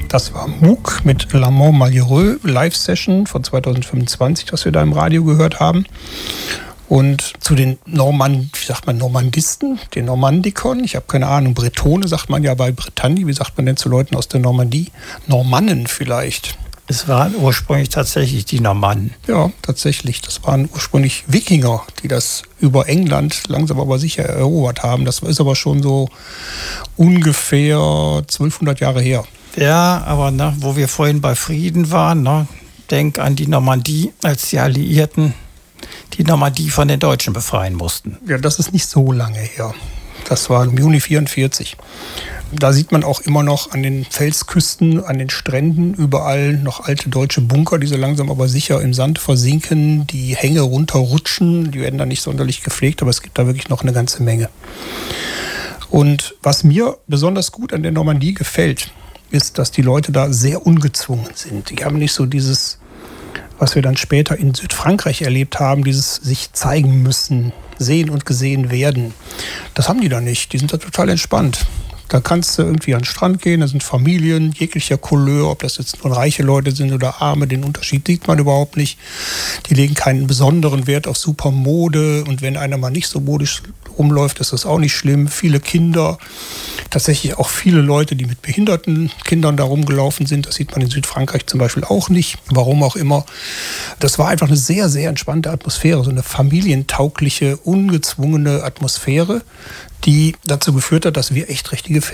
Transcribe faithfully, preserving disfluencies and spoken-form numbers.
Das war Moog mit L'Amant Malheureux, Live-Session von zweitausendfünfundzwanzig, das wir da im Radio gehört haben. Und zu den Normand, wie sagt man, Normandisten, den Normandikon, ich habe keine Ahnung, Bretone sagt man ja bei Bretagne, wie sagt man denn zu Leuten aus der Normandie? Normannen vielleicht. Es waren ursprünglich tatsächlich die Normannen. Ja, tatsächlich. Das waren ursprünglich Wikinger, die das über England langsam aber sicher erobert haben. Das ist aber schon so ungefähr zwölfhundert Jahre her. Ja, aber ne, wo wir vorhin bei Frieden waren, ne, denk an die Normandie, als die Alliierten die Normandie von den Deutschen befreien mussten. Ja, das ist nicht so lange her. Das war im Juni vierundvierzig. Da sieht man auch immer noch an den Felsküsten, an den Stränden überall noch alte deutsche Bunker, die so langsam aber sicher im Sand versinken, die Hänge runterrutschen, die werden da nicht sonderlich gepflegt, aber es gibt da wirklich noch eine ganze Menge. Und was mir besonders gut an der Normandie gefällt, ist, dass die Leute da sehr ungezwungen sind. Die haben nicht so dieses, was wir dann später in Südfrankreich erlebt haben, dieses sich zeigen müssen, sehen und gesehen werden. Das haben die da nicht. Die sind da total entspannt. Da kannst du irgendwie an den Strand gehen, da sind Familien jeglicher Couleur, ob das jetzt nur reiche Leute sind oder arme, den Unterschied sieht man überhaupt nicht. Die legen keinen besonderen Wert auf super Mode und wenn einer mal nicht so modisch rumläuft, ist das auch nicht schlimm. Viele Kinder, tatsächlich auch viele Leute, die mit behinderten Kindern da rumgelaufen sind, das sieht man in Südfrankreich zum Beispiel auch nicht, warum auch immer. Das war einfach eine sehr, sehr entspannte Atmosphäre, so eine familientaugliche, ungezwungene Atmosphäre, die dazu geführt hat, dass wir echt richtige